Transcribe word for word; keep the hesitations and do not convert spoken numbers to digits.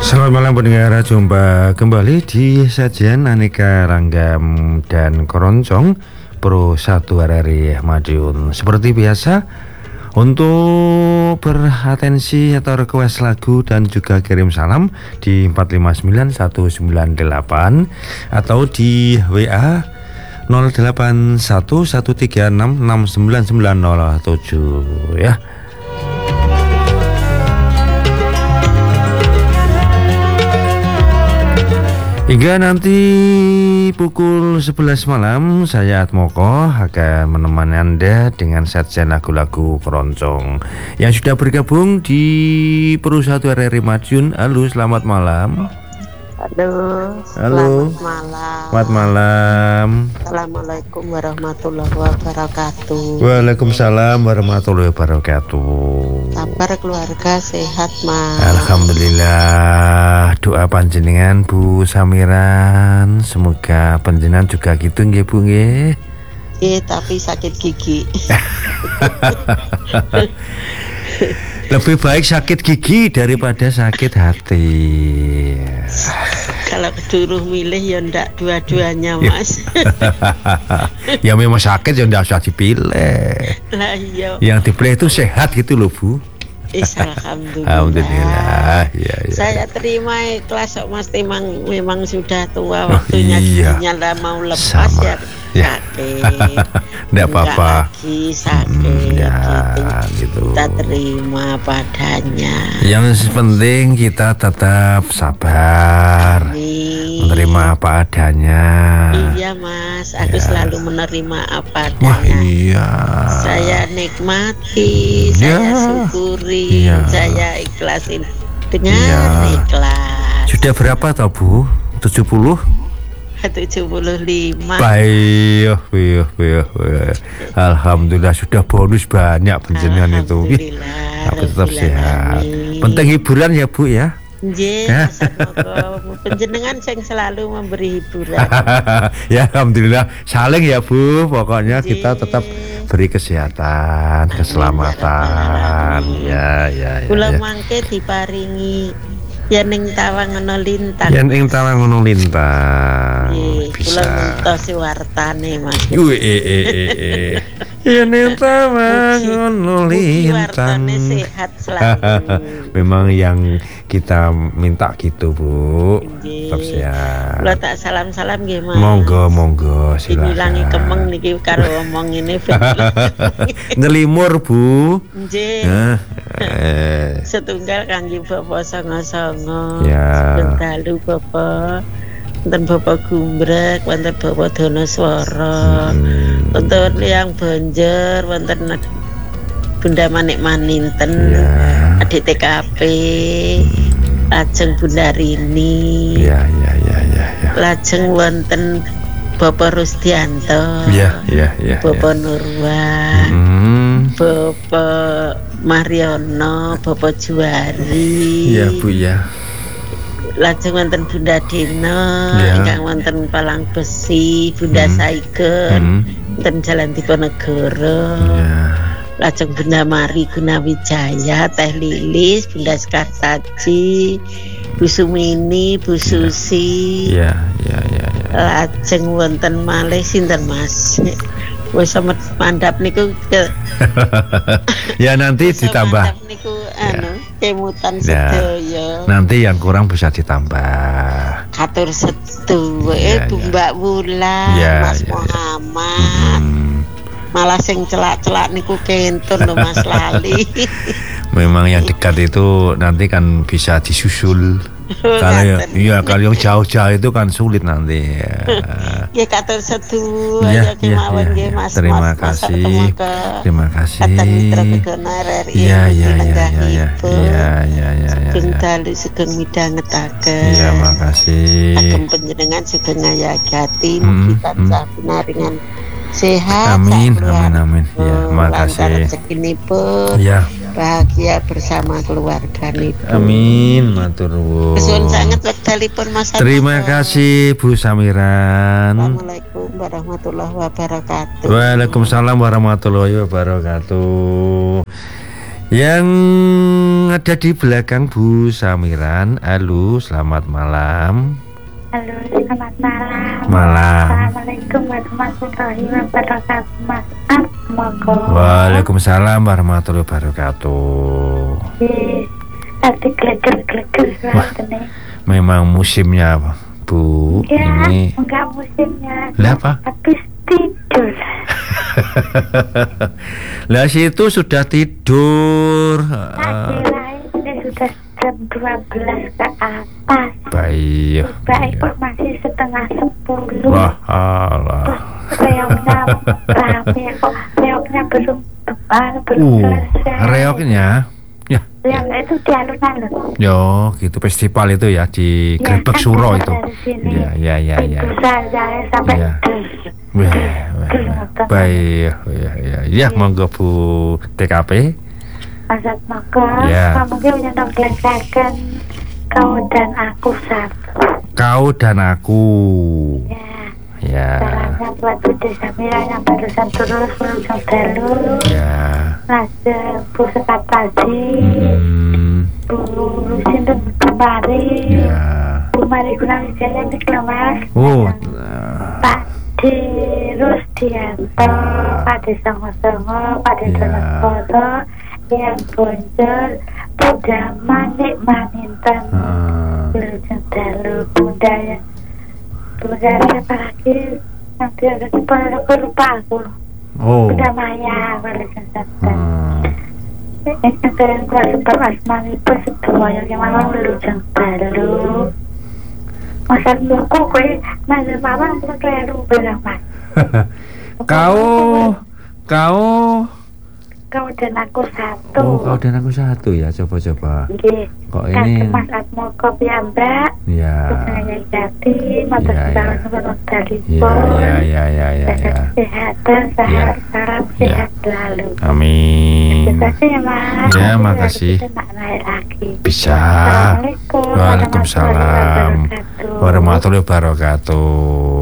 Selamat malam pendengar, jumpa kembali di sajian Aneka Ranggam dan Keroncong Pro satu R R I Madiun. Seperti biasa, untuk beratensi atau request lagu dan juga kirim salam di empat lima sembilan satu sembilan delapan atau di W A nol delapan satu satu tiga enam enam sembilan sembilan nol tujuh ya. Hingga nanti pukul sebelas malam, saya Atmoko akan menemani Anda dengan sajian lagu-lagu keroncong yang sudah bergabung di Pro satu R R I Madiun. Halo, selamat malam. Halo, Halo. Selamat malam. Selamat malam. Assalamualaikum warahmatullahi wabarakatuh. Waalaikumsalam warahmatullahi wabarakatuh. Kabar keluarga sehat, Mas? Alhamdulillah. Doa panjenengan Bu Samiran, semoga panjenengan juga gitu nggih Bu nggih. Iya, tapi sakit gigi. Lebih baik sakit gigi daripada sakit hati. Kalau disuruh milih ya ndak dua-duanya, Mas. Ya memang sakit ya ndak usah dipilih. Lah iya. Yang dipilih itu sehat gitu loh Bu. Is, alhamdulillah. Alhamdulillah. Ya, ya, Saya ya. terima ikhlas kok, Mas. Memang memang sudah tua waktunya, oh, iya. giginya lah mau lepas. Sama. Ya. Ya. Sakit. Nggak apa-apa. Lagi sakit. Hmm, ya, gitu. gitu. Kita terima padanya. Yang penting kita tetap sabar. Amin. Menerima apa adanya. Iya, Mas, aku Ya. selalu menerima apa adanya. Wah, iya. Saya nikmati, Ya. saya syukuri, Ya. saya ikhlasin dengan Ya. ikhlas. Sudah berapa tau Bu? tujuh puluh? tujuh puluh lima. Baik, iya, iya, iya. Alhamdulillah sudah bonus banyak penjenengan itu. Alhamdulillah, Aku tetap Rabbil sehat. alamin. Penting hiburan ya Bu ya. Nggih, Mas Atmoko. Penjenengan yang selalu memberi hiburan. Ya Alhamdulillah saling ya Bu. Pokoknya Nggih. kita tetap beri kesehatan, keselamatan. Ya, ya, ya. Kula ya. mangke diparingi yen ing tawangono lintang. Yen ing tawangono lintang Nggih, bisa. kula ngertos wartane, Mas. Wih, eh, eh, eh, eh. Yen ing tawangono Mugi lintang. wartane sehat selalu. Memang yang kita minta gitu Bu. Nggih. Tetap sehat. Kula tak salam-salam nggih, Mas. Monggo, monggo Diulangi silakan. kemeng niki karo omong ngene. Ngelimur Bu. Nggih. Nah, eh. Setunggal kangge Bapak songo-songo. Ya. Dalu Bapak. Wonten Bapak Gumbrek, wonten Bapak Donoswara. Hmm. Wonten yang Banjar, wonten Bunda Manik Maninten. Ya. Adik T K P. Lajeng Bunda Rini. Ya, ya, ya, ya, ya. Lajeng wonten Bapak Rusdianto. Ya, ya, ya. Bapak ya. Nurwa. Hmm. Bapak Mariono, Bapak Juari. Ya Bu ya. Lajeng wonten Bunda Dina, Ya. ingkang wonten Palang Besi, Bunda Hmm. Saigen, Hmm. wonten Jalan Diponegoro. Ya. Lajeng Bunda Mari Gunawijaya, Teh Lilis, Bunda Sekartaji, Bu Sumini, Bu Susi. Ya, ya, ya, ya. Lajeng wonten malih sinten Mas? Wis semet mandhap niku ke Ya nanti wis ditambah. mandhap niku anu kemutan Ya. sedaya. Nanti yang kurang bisa ditambah. Katur setu Ya, eh Bu ya. Mbak Wulan, Ya, Mas ya, ya. Muhammad. Hmm. Malah sing celak-celak niku kentun lho Mas Lali. Memang yang dekat itu nanti kan bisa disusul. Kalau yang, Ngaten. iya kalau yang jauh-jauh itu kan sulit nanti. Ya. Nggih katur setu Ya, aja ya, kemawon ya, nggih ya. Mas. Terima Mas, kasih. Mas, ke Terima kasih. Kata Mitra Begono R R I. Iya, iya, iya, Lenggah iya, iya, Ibu. iya, iya, iya, iya. Sugeng Iya, dalu sugeng midhangetaken. iya, makasih. Agem panjenengan sugeng ngayagati Hmm, mugi hmm. tansah pinaringan sehat. Amin, sak amin, amin. Ya, keluarga. makasih. Lancar rezekinipun. Ya, Bahagia bersama keluarga niku. amin, matur nuwun. Kesuwun sanget wektalipun Mas. Terima Atmoko. kasih Bu Samiran. Assalamualaikum warahmatullahi wabarakatuh. Waalaikumsalam warahmatullahi wabarakatuh. Yang ada di belakang Bu Samiran. Halo, selamat malam. Halo, selamat malam. Malam. Assalamualaikum warahmatullahi wabarakatuh, Mas Atmoko. Waalaikumsalam warahmatullahi wabarakatuh. Iya, tadi geleger-geleger suaranya. Memang musimnya Bu. Ya, Ini enggak musimnya. Lah apa? Habis tidur. Lah situ sudah tidur. Tadi lain ini sudah jam dua belas ke atas. Baik. Baik, masih setengah sepuluh. Wah, alah. Reoknya rame kok. Reoknya belum tebal, belum Uh, selesai. reoknya. Ya. Yang itu di alun-alun. Yo, gitu festival itu ya di Ya, Grebek kan Suro dari itu. sini. Ya, ya, ya, ya. Itu saja sampai Ya. dus. Wah, wah, wah. Baik, ya, ya, ya, monggo Bu T K P. Azat maka Ya. kamu punya nonglesakan kau dan aku satu. Kau dan aku. Ya. Ya, Salamnya buat Budi Samira yang barusan terus menuju Dalu. ya. Mas Bu Sekat Padi, Hmm, Bu Sinten Kemari, ya. Bu Mari Gunawan Jalan di Kemas. Oh, Pak Di Rusdianto, Pak Di Songo-Songo, Pak Di Ya. Donosono, yang Bonjol, Bunda Manik Maninten, ah, Wilujeng Dalu, Bunda ya, Bunda siapa lagi? Yang dia ada di Pondok lupa aku. oh. Bunda Maya, Wilujeng Dalu. Hmm. Ini keren kuasa berasmani persetuanya gimana Wilujeng Dalu. Masa buku kue nanya mama aku keliru bilang mas. Kau, kau. Kau dan aku satu. Oh, kau dan aku satu ya. Coba-coba. Nggih. Kok Kan ini? Mas Atmoko piyambak. Ya. Saya jadi matur Ya, ya. salam menurut dari Ya, ya, ya, ya, ya, ya. Kesehatan, Ya. sehat, salam Ya. sehat selalu. Amin. Terima kasih ya mas. Ya, Nanti makasih. kita nak naik lagi. Bisa. Assalamualaikum Waalaikumsalam warahmatullahi wabarakatuh. warahmatullahi wabarakatuh.